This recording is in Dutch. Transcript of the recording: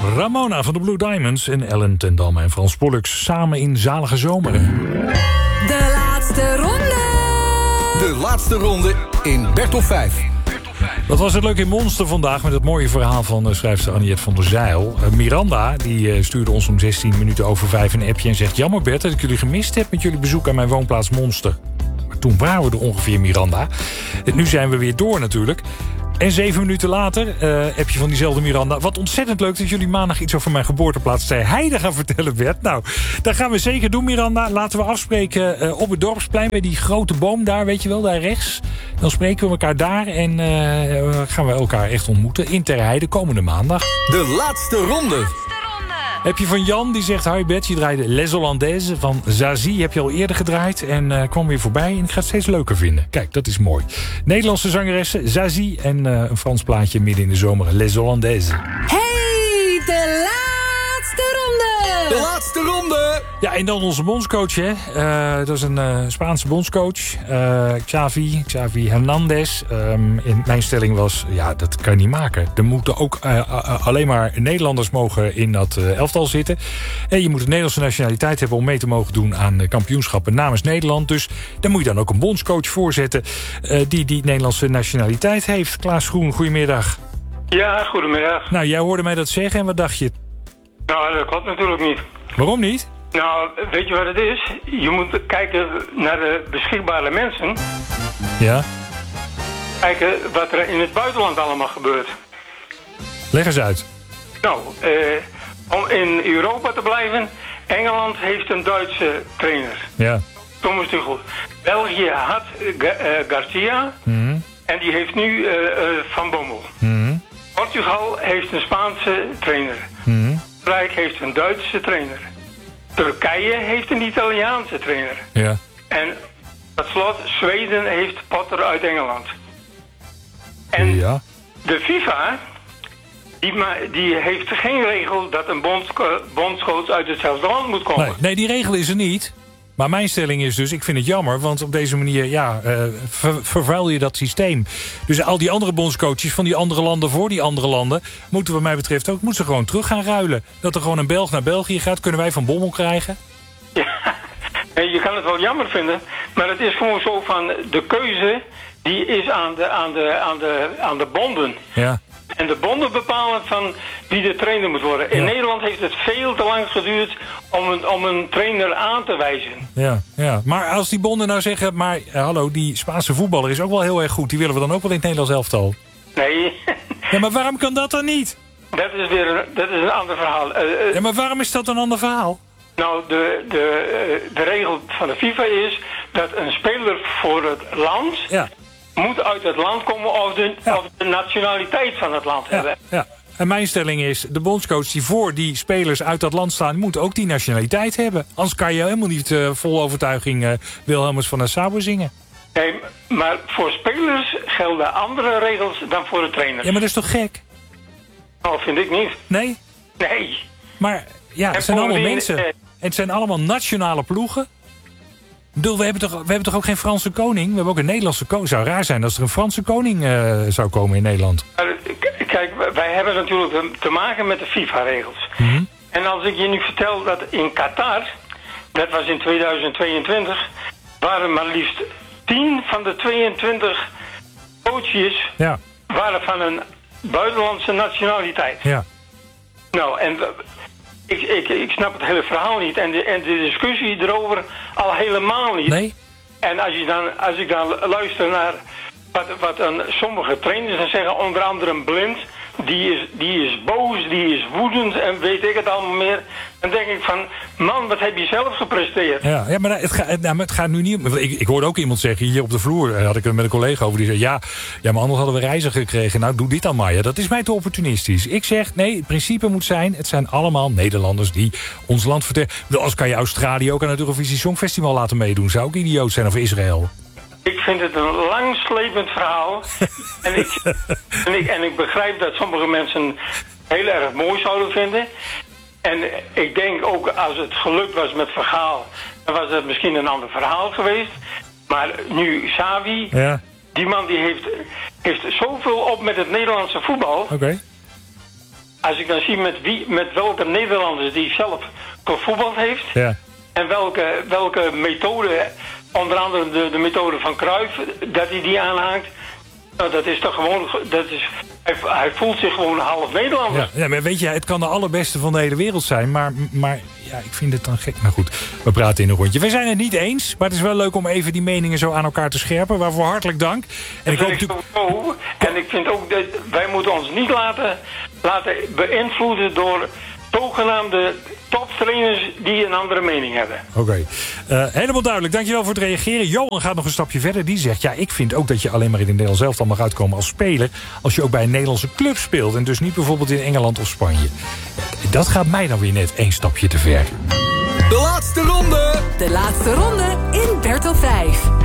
Ramona van de Blue Diamonds en Ellen ten Damme en Frans Pollux samen in Zalige Zomeren. De laatste ronde. De laatste ronde in Bert of 5. Wat was het leuk in Monster vandaag met het mooie verhaal van schrijfster Aniette van der Zijl. Miranda die stuurde ons om 16 minuten over 5 een appje en zegt: jammer Bert dat ik jullie gemist heb met jullie bezoek aan mijn woonplaats Monster. Maar toen waren we er ongeveer, Miranda. En nu zijn we weer door natuurlijk. En 7 minuten later, appje van diezelfde Miranda. Wat ontzettend leuk dat jullie maandag iets over mijn geboorteplaats Ter Heide gaan vertellen, Bert. Nou, dat gaan we zeker doen, Miranda. Laten we afspreken op het Dorpsplein bij die grote boom daar, weet je wel, daar rechts. Dan spreken we elkaar daar en gaan we elkaar echt ontmoeten in Ter Heide komende maandag. De laatste ronde. Heb je van Jan, die zegt: hi Bert, je draaide Les Hollandaises van Zazie. Heb je al eerder gedraaid en kwam weer voorbij. En ik ga het steeds leuker vinden. Kijk, dat is mooi. Nederlandse zangeressen, Zazie en een Frans plaatje midden in de zomer. Les Hollandaises. Hey, de laatste ronde. De laatste ronde. Ja, en dan onze bondscoach, hè. Dat is een Spaanse bondscoach. Xavi Hernandez. En mijn stelling was, ja, dat kan je niet maken. Er moeten ook alleen maar Nederlanders mogen in dat elftal zitten. En je moet een Nederlandse nationaliteit hebben om mee te mogen doen aan kampioenschappen namens Nederland. Dus daar moet je dan ook een bondscoach voorzetten die Nederlandse nationaliteit heeft. Klaas Groen, goedemiddag. Ja, goedemiddag. Nou, jij hoorde mij dat zeggen en wat dacht je? Nou, dat klopt natuurlijk niet. Waarom niet? Nou, weet je wat het is? Je moet kijken naar de beschikbare mensen. Ja. Kijken wat er in het buitenland allemaal gebeurt. Leg eens uit. Nou, om in Europa te blijven, Engeland heeft een Duitse trainer. Ja. Thomas Tuchel. België had Garcia. En die heeft nu Van Bommel. Portugal heeft een Spaanse trainer. Frankrijk heeft een Duitse trainer. Turkije heeft een Italiaanse trainer. Ja. En tot slot, Zweden heeft Potter uit Engeland. En Ja. de FIFA, die heeft geen regel dat een bondscoach uit hetzelfde land moet komen. Nee, die regel is er niet. Maar mijn stelling is dus, ik vind het jammer, want op deze manier vervuil je dat systeem. Dus al die andere bondscoaches van die andere landen voor die andere landen moeten wat mij betreft ook moeten ze gewoon terug gaan ruilen. Dat er gewoon een Belg naar België gaat, kunnen wij Van Bommel krijgen? Ja, je kan het wel jammer vinden, maar het is gewoon zo van de keuze die is aan de bonden. Ja. En de bonden bepalen van wie de trainer moet worden. In Nederland heeft het veel te lang geduurd om een trainer aan te wijzen. Ja. Maar als die bonden nou zeggen, maar hallo, die Spaanse voetballer is ook wel heel erg goed. Die willen we dan ook wel in het Nederlands elftal. Nee. Ja, maar waarom kan dat dan niet? Dat is een ander verhaal. Ja, maar waarom is dat een ander verhaal? Nou, de regel van de FIFA is dat een speler voor het land moet uit het land komen of de nationaliteit van het land hebben. Ja. En mijn stelling is, de bondscoach die voor die spelers uit dat land staan, moet ook die nationaliteit hebben. Anders kan je helemaal niet vol overtuiging Wilhelmus van Nassau zingen. Nee, maar voor spelers gelden andere regels dan voor de trainers. Ja, maar dat is toch gek? Nou, vind ik niet. Nee? Nee. Maar ja, het zijn allemaal mensen. En het zijn allemaal nationale ploegen. Ik bedoel, we hebben toch ook geen Franse koning? We hebben ook een Nederlandse koning. Het zou raar zijn als er een Franse koning zou komen in Nederland. Kijk, wij hebben natuurlijk te maken met de FIFA-regels. En als ik je nu vertel dat in Qatar, dat was in 2022, waren maar liefst 10 van de 22 coaches waren van een buitenlandse nationaliteit. Ja. Nou, en ik snap het hele verhaal niet. En de discussie erover al helemaal niet. Nee? En als ik dan luister naar wat sommige trainers dan zeggen, onder andere Blind, die is boos, die is woedend en weet ik het allemaal meer. Dan denk ik van, man, wat heb je zelf gepresteerd? Ja, maar het gaat nu niet. Ik hoorde ook iemand zeggen, hier op de vloer had ik het met een collega over, die zei, ja, maar anders hadden we reizen gekregen. Nou, doe dit dan maar. Ja, dat is mij te opportunistisch. Ik zeg, nee, het principe moet zijn, het zijn allemaal Nederlanders die ons land vertegenwoordigen. Als kan je Australië ook aan het Eurovisie Songfestival laten meedoen. Zou ook idioot zijn, of Israël. Ik vind het een langslepend verhaal. en ik begrijp dat sommige mensen heel erg mooi zouden vinden. En ik denk ook als het gelukt was met Vergaal, dan was het misschien een ander verhaal geweest. Maar nu Xavi, die man die heeft zoveel op met het Nederlandse voetbal. Okay. als ik dan zie met welke Nederlanders die zelf gevoetbald heeft... Ja. En welke methode, onder andere de methode van Cruijff, dat hij die aanhangt. Nou, dat is toch gewoon, hij voelt zich gewoon half Nederlander. Ja, maar weet je, het kan de allerbeste van de hele wereld zijn, maar ja, ik vind het dan gek. Nou goed, we praten in een rondje. We zijn het niet eens, maar het is wel leuk om even die meningen zo aan elkaar te scherpen. Waarvoor hartelijk dank. En ik vind ook dat wij moeten ons niet laten beïnvloeden door zogenaamde toptrainers die een andere mening hebben. Oké. Helemaal duidelijk. Dankjewel voor het reageren. Johan gaat nog een stapje verder. Die zegt, ja, ik vind ook dat je alleen maar in het Nederlands elftal mag uitkomen als speler als je ook bij een Nederlandse club speelt en dus niet bijvoorbeeld in Engeland of Spanje. Dat gaat mij dan weer net 1 stapje te ver. De laatste ronde! De laatste ronde in Bertel 5.